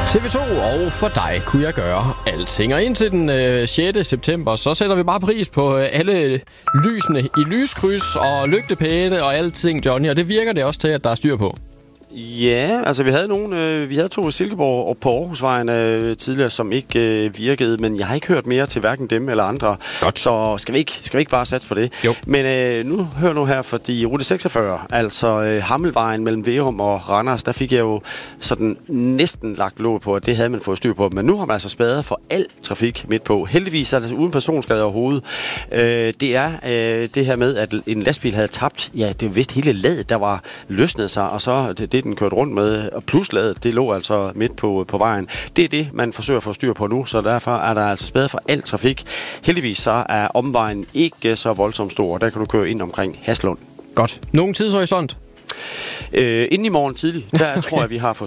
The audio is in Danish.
TV2, og for dig kunne jeg gøre alting. Og indtil den 6. september, så sætter vi bare pris på alle lysene i lyskryds og lygtepæle og alting, Johnny. Og det virker det også til, at der er styr på. Ja, altså vi havde 2 i Silkeborg og på Aarhusvejen tidligere, som ikke virkede, men jeg har ikke hørt mere til hverken dem eller andre. Godt. Så skal vi ikke bare satse for det? Jo. Men hør nu her, fordi rute 46, altså Hammelvejen mellem Verum og Randers, der fik jeg jo sådan næsten lagt låg på, at det havde man fået styr på. Men nu har man altså spadet for al trafik midt på. Heldigvis er det uden personskade overhovedet. Det er det her med, at en lastbil havde tabt, ja, det var vist hele ladet, der var løsnet sig, og så det den kørte rundt med, og plusladet, det lå altså midt på vejen. Det er det, man forsøger at få styr på nu, så derfor er der altså spadet for al trafik. Heldigvis så er omvejen ikke så voldsomt stor, og der kan du køre ind omkring Haslund. Godt. Nogen tidshorisont? Inden i morgen tidlig, der tror jeg, vi har